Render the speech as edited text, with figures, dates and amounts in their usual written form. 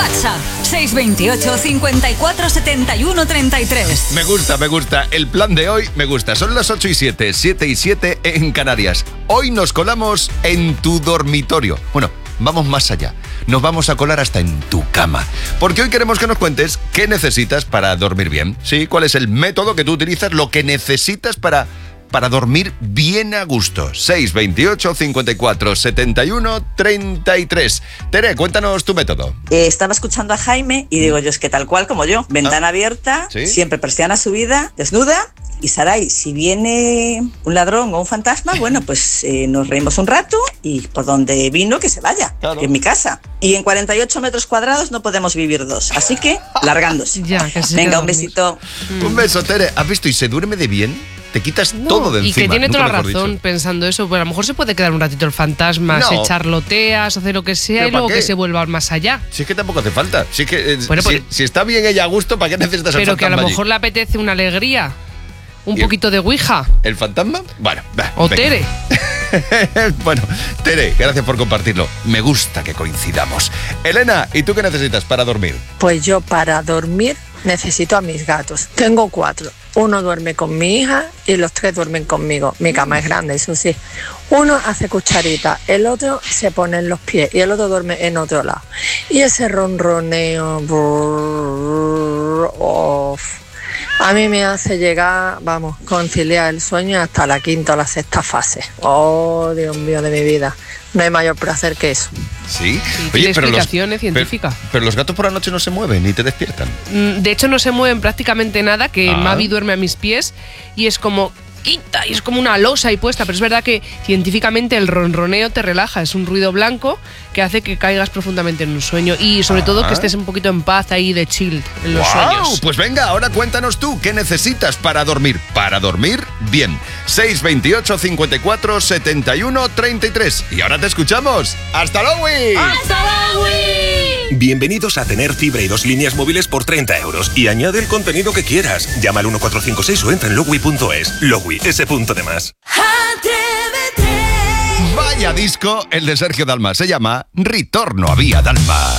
WhatsApp 628 54 71 33. Me gusta. El plan de hoy me gusta. Son las 8 y 7, 7 y 7 en Canarias. Hoy nos colamos en tu dormitorio. Bueno, vamos más allá. Nos vamos a colar hasta en tu cama. Porque hoy queremos que nos cuentes qué necesitas para dormir bien. Sí, cuál es el método que tú utilizas, lo que necesitas para dormir bien a gusto. 628 54 71 33. Tere, cuéntanos tu método. Estaba escuchando a Jaime y digo yo, es que tal cual como yo, ventana abierta, ¿sí? Siempre persiana subida, desnuda. Y Saray, si viene un ladrón o un fantasma, bueno, pues nos reímos un rato y por donde vino que se vaya, claro. Que en mi casa. Y en 48 metros cuadrados no podemos vivir dos, así que largándose. Ya, que se Venga, un besito. Un beso, Tere. ¿Has visto? ¿Y se duerme de bien? Te quitas todo de encima. Y que tiene nunca toda la mejor razón dicho. pensando eso. Pues a lo mejor se puede quedar un ratito el fantasma, No. se charloteas, hacer lo que sea ¿Pero y luego para qué? que se vuelva más allá. Si es que tampoco hace falta. Si es que, Bueno, pues- si está bien ella a gusto, ¿para qué necesitas el Pero que a lo fantasma mejor allí? le apetece una alegría, un ¿Y poquito de ouija. ¿El fantasma? Bueno, va, O venga. Tere. Bueno, Tere, gracias por compartirlo. Me gusta que coincidamos. Elena, ¿y tú qué necesitas para dormir? Pues yo para dormir necesito a mis gatos. Tengo 4. Uno duerme con mi hija y los 3 duermen conmigo. Mi cama es grande, eso sí. Uno hace cucharita, el otro se pone en los pies y el otro duerme en otro lado. Y ese ronroneo a mí me hace llegar, conciliar el sueño hasta la 5ª o la 6ª fase. Oh, Dios mío de mi vida. No hay mayor placer que eso. Sí. tiene explicaciones científicas. Pero los gatos por la noche no se mueven ni te despiertan. De hecho no se mueven prácticamente nada, que Ah. Mavi duerme a mis pies y es como quita y es como una losa ahí puesta, pero es verdad que científicamente el ronroneo te relaja, es un ruido blanco que hace que caigas profundamente en un sueño y sobre todo que estés un poquito en paz ahí de chill en los sueños. Pues venga, ahora cuéntanos tú qué necesitas para dormir bien. 628 54 71 33. Y ahora te escuchamos. ¡Hasta luego! Bienvenidos a tener fibra y 2 líneas móviles por 30 euros y añade el contenido que quieras. Llama al 1456 o entra en Logui.es. Logui, ese punto de más. Vaya disco el de Sergio Dalma. Se llama Ritorno a Vía Dalma.